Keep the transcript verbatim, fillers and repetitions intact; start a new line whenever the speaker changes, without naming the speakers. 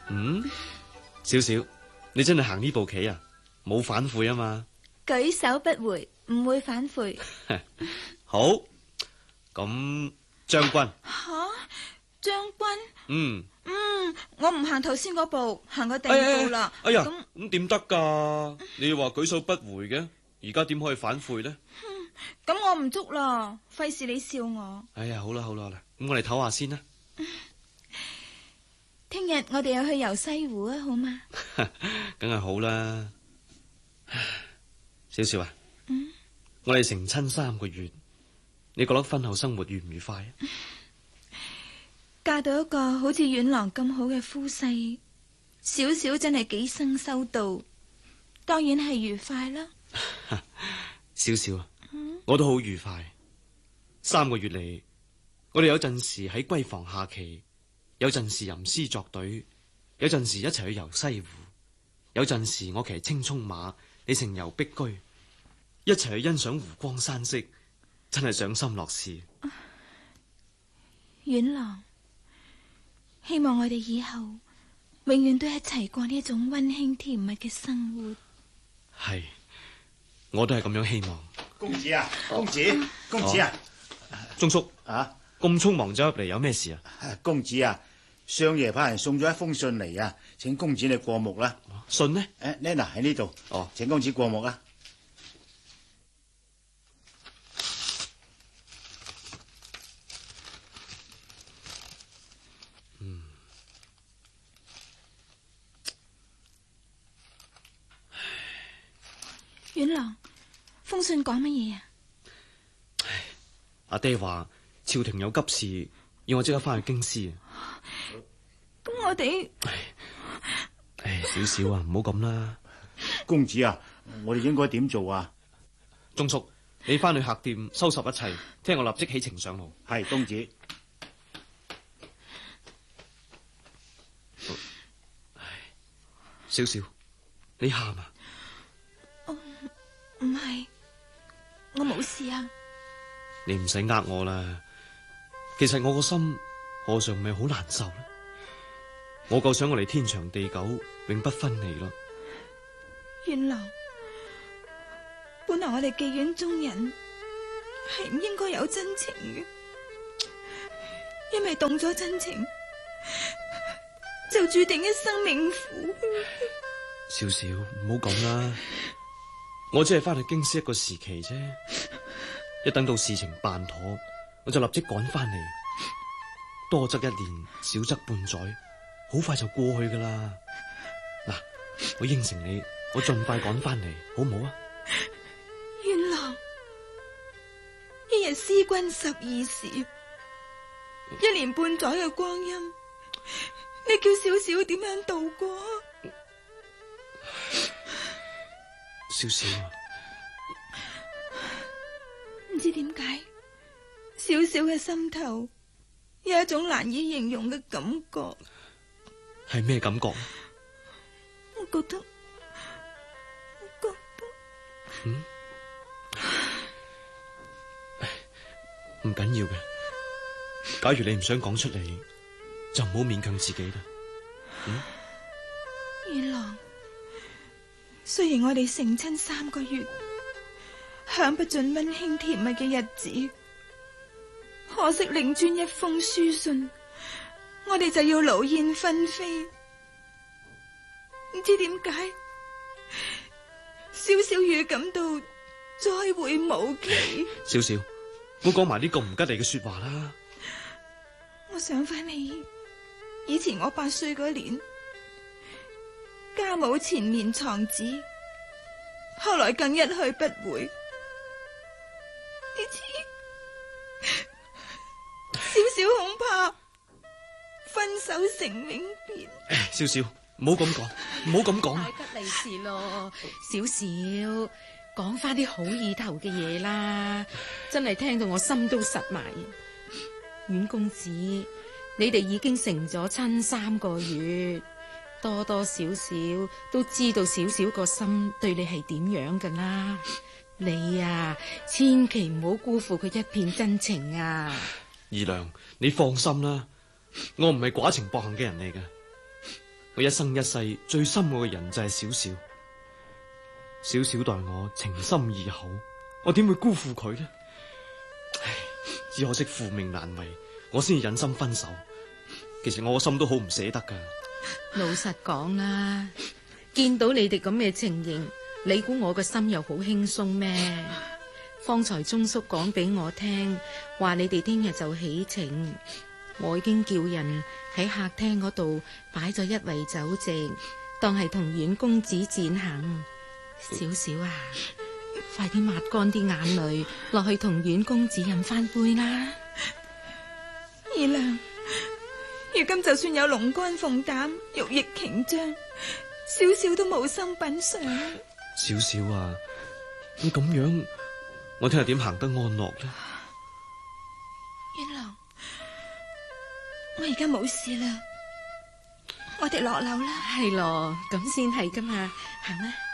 嗯，少少，你真係行呢步棋啊，冇反悔啊嘛？
舉手不回，唔會反悔。
好，咁將軍。
吓，將軍？
嗯
嗯，我唔行頭先嗰步，行個第二步啦。
哎呀，
咁
咁點得噶？你話舉手不回嘅，而家點可以反悔呢？
咁我唔捉啦，費事你笑我。
哎呀，好啦好啦好啦，咁我哋唞下先啦。
聽日我哋又去遊西湖啊，好嗎？
梗係好啦。少少啊，
嗯，
我哋成親三個月，你覺得婚後生活愉唔愉快啊？
嫁到一個好似遠郎咁好嘅夫婿，少少真係幾生修道，當然係愉快啦。
少少啊，嗯、我都好愉快。三個月嚟，我哋有陣時喺閨房下棋，有陣時吟詩作對，有陣時一齊去遊西湖，有陣時我騎青蔥馬，你乘遊碧居，一齊去欣賞湖光山色，真係賞心樂事。
遠郎，希望我哋以後永遠都一齊過呢一種溫馨甜蜜嘅生活。
係，我都係咁樣希望。
公子啊，公子，啊、公子啊，
鍾叔
啊，
咁匆忙走入嚟，有咩事啊？
公子啊，相爺派人送咗一封信嚟啊，請公子你過目啦。
信呢？
誒，呢嗱喺呢度。
哦，
請公子過目啦。
嗯，
遠郎，封信講乜嘢啊？
唉，阿爹話朝廷有急事，要我即刻翻去京師啊。
咁我哋，
唉，少少啊，唔好咁啦。
公子啊，我哋應該點做啊？
鍾叔，你翻去客店收拾一切，聽我立即起程上路。
係，公子。
唉，少少，你喊啊？
唔係，我冇事啊。
你唔使呃我啦。其實我個心何嘗唔係好難受咧？我夠想我哋天長地久，永不分離咯。
遠郎，本來我哋妓院中人係唔應該有真情嘅，因為動咗真情，就注定一生命苦。
少少，唔好咁啦。我只係翻去京師一個時期啫，一等到事情辦妥，我就立即趕翻嚟。多則一年，少則半載，好快就過去噶啦。嗱，我應承你，我盡快趕翻嚟，好唔好啊？
遠郎，一日思君十二時，一年半載嘅光陰，你叫少少點樣度過？
少少啊，
唔知點解，少少嘅心頭有一種難以形容嘅感覺。
係咩感覺？
我覺得，我覺得，
嗯，唔緊要嘅。假如你唔想講出嚟，就唔好勉強自己啦。嗯，
遠郎，雖然我哋成親三個月，享不盡溫馨甜蜜嘅日子，可惜領專一封書信，我哋就要勞燕分飛。唔知點解，少少預感到再會無期。
少少，唔好講埋呢個唔吉利嘅說話啦。
我想翻起以前我八歲嗰年，家母纏綿藏子，後來更一去不回。呢次少少恐怕分手成永別。
少少，唔好咁講，唔好咁講。
太吉利事咯，少少講翻啲好意頭嘅嘢啦，真係聽到我心都實埋。阮公子，你哋已經成咗親三個月，多多少少都知道少少個心對你係點樣噶啦。你啊，千祈唔好辜負佢一片真情啊！
二娘，你放心啦，我唔係寡情薄幸嘅人嚟嘅。 我一生一世最深愛嘅人就係小小，小小待我情深意厚，我點會辜負佢呢？唉，只可惜父命難違，我先至忍心分手。其實我個心都好唔捨得噶。
老實講啦，見到你哋咁嘅情形，你估我個心又好輕鬆咩？方才鐘叔講俾我聽，話你哋聽日就起程，我已經叫人喺客廳嗰度擺咗一圍酒席，當係同阮公子餞行。小小啊，快啲抹乾啲眼淚，落去同阮公子飲翻杯啦。
二娘，如今就算有龍肝鳳膽、玉液瓊漿，小小都冇心品嘗。
小小啊，你咁樣，我聽日點行得安樂呢？
元郎，我而家冇事啦，我哋落樓啦。
係咯，咁先係噶嘛，行啦。